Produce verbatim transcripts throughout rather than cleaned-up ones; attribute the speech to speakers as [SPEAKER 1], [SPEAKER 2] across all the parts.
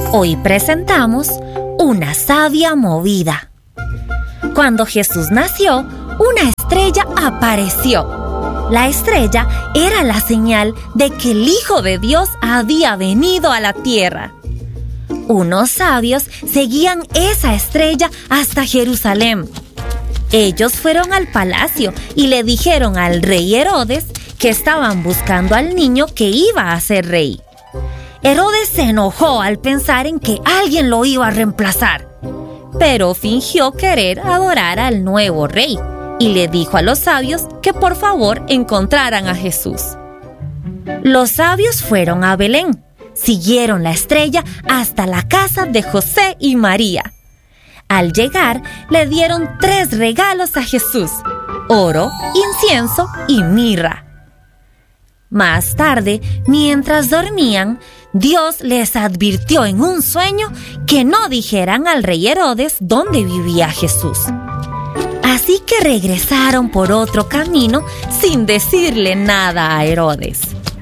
[SPEAKER 1] Hoy presentamos una savia movida. Cuando Jesús nació, una estrella apareció. La estrella era la señal de que el Hijo de Dios había venido a la tierra. Unos sabios seguían esa estrella hasta Jerusalén. Ellos fueron al palacio y le dijeron al rey Herodes que estaban buscando al niño que iba a ser rey. Herodes se enojó al pensar en que alguien lo iba a reemplazar, pero fingió querer adorar al nuevo rey y le dijo a los sabios que por favor encontraran a Jesús. Los sabios fueron a Belén, siguieron la estrella hasta la casa de José y María. Al llegar, le dieron tres regalos a Jesús: oro, incienso y mirra. Más tarde, mientras dormían, Dios les advirtió en un sueño que no dijeran al rey Herodes dónde vivía Jesús. Así que regresaron por otro camino sin decirle nada a Herodes.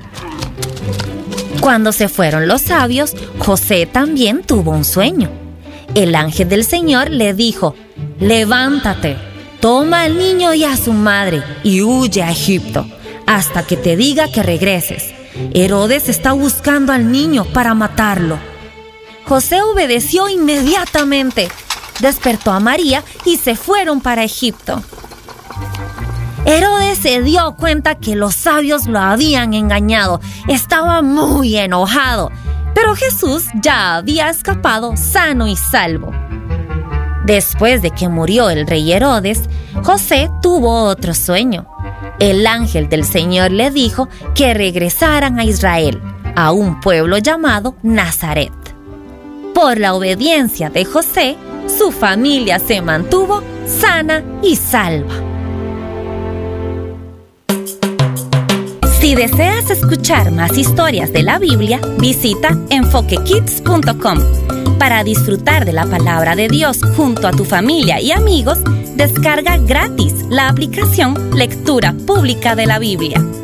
[SPEAKER 1] Cuando se fueron los sabios, José también tuvo un sueño. El ángel del Señor le dijo: «Levántate, toma al niño y a su madre y huye a Egipto, hasta que te diga que regreses. Herodes está buscando al niño para matarlo». José obedeció inmediatamente. Despertó a María y se fueron para Egipto. Herodes se dio cuenta que los sabios lo habían engañado. Estaba muy enojado, pero Jesús ya había escapado sano y salvo. Después de que murió el rey Herodes, José tuvo otro sueño. El ángel del Señor le dijo que regresaran a Israel, a un pueblo llamado Nazaret. Por la obediencia de José, su familia se mantuvo sana y salva. Si deseas escuchar más historias de la Biblia, visita enfoque kids punto com. Para disfrutar de la palabra de Dios junto a tu familia y amigos, descarga gratis la aplicación Lectura Pública de la Biblia.